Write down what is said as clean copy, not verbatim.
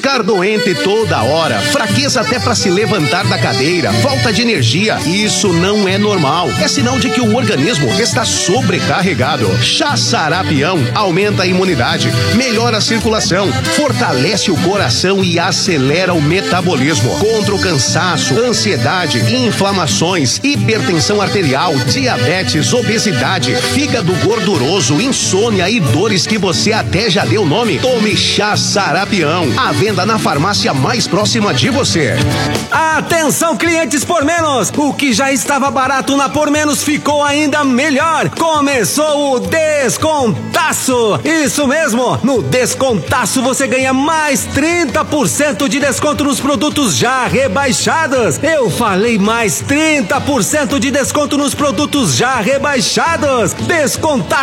Ficar doente toda hora, fraqueza até para se levantar da cadeira, falta de energia, isso não é normal. É sinal de que o organismo está sobrecarregado. Chá Sarapião aumenta a imunidade, melhora a circulação, fortalece o coração e acelera o metabolismo. Contra o cansaço, ansiedade, inflamações, hipertensão arterial, diabetes, obesidade, fígado gorduroso, insônia e dores que você até já deu nome. Tome Chá Sarapião. À venda na farmácia mais próxima de você. Atenção, clientes Por Menos! O que já estava barato na Por Menos ficou ainda melhor. Começou o Descontaço! Isso mesmo! No Descontaço você ganha mais 30% de desconto nos produtos já rebaixados. Eu falei mais 30% de desconto nos produtos já rebaixados. Descontaço